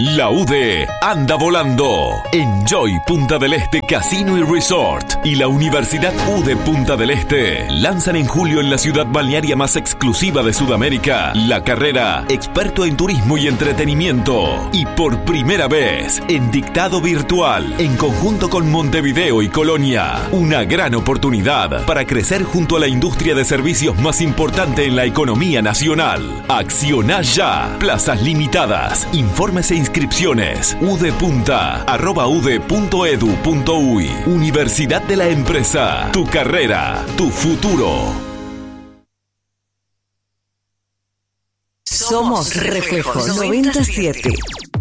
La UDE anda volando. Enjoy Punta del Este Casino y Resort y la Universidad UDE Punta del Este lanzan en julio en la ciudad balnearia más exclusiva de Sudamérica la carrera Experto en Turismo y Entretenimiento. Y por primera vez en dictado virtual en conjunto con Montevideo y Colonia. Una gran oportunidad para crecer junto a la industria de servicios más importante en la economía nacional. Acciona ya. Plazas limitadas. Informes e inscripciones udepunta@ude.edu.uy. Universidad de la Empresa. Tu carrera, tu futuro. Somos Reflejo 97.